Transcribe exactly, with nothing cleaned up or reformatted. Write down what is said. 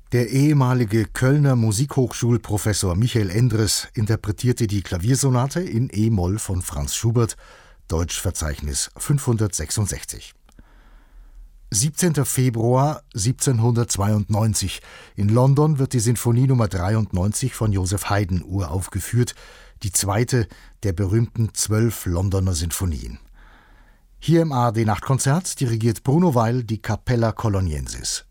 Der ehemalige Kölner Musikhochschulprofessor Michael Endres interpretierte die Klaviersonate in E-Moll von Franz Schubert, Deutschverzeichnis fünfhundertsechsundsechzig. siebzehnter Februar siebzehnhundertzweiundneunzig. In London wird die Sinfonie Nummer dreiundneunzig von Joseph Haydn uraufgeführt, die zweite der berühmten zwölf Londoner Sinfonien. Hier im A R D Nachtkonzert dirigiert Bruno Weil die Capella Coloniensis.